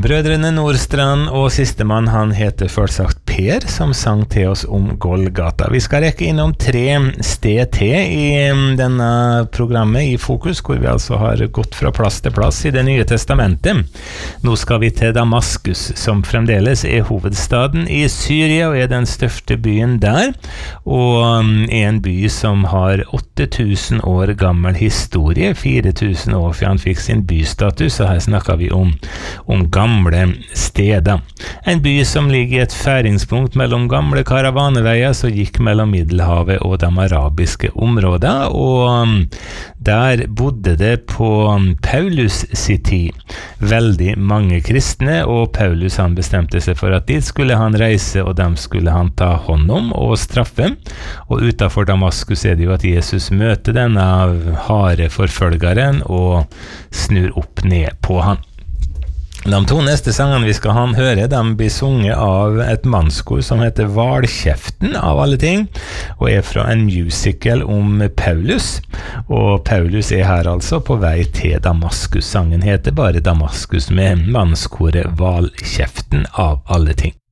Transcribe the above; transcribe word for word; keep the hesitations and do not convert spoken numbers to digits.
Brødrene Nordstrand og sistemann, han heter førsagt Per, som sang til oss om Golgata. Vi skal rekke innom tre sted til i denne programmet i Fokus, hvor vi altså har gått fra plass til plass i det nye testamentet. Nå skal vi til Damaskus, som fremdeles er hovedstaden i Syria og er den største byen der, og er en by som har åtte tusen år gammel historie, fire tusen år før han fikk sin bystatus, og her snakker vi om, om gamle steder. En by som ligger i et færingspunkt mellom gamle karavaneveier som gikk mellom Middelhavet og de arabiske områder, og der bodde det på Paulus sin tid veldig mange kristne, og Paulus han bestemte seg for at dit skulle han reise, og dem skulle han ta hånd om og straffe. Og utenfor Damaskus er det jo at Jesus møter denne harde forfølgeren og snur opp ned på han. De to neste sangene vi skal ha høre, de blir sunget av et mannskor som heter Hvalkjeften, av alle ting, og er fra en musical om Paulus, og Paulus er her altså på vei til Damaskus. Sangen heter bare Damaskus med mannskoret Hvalkjeften, av alle ting.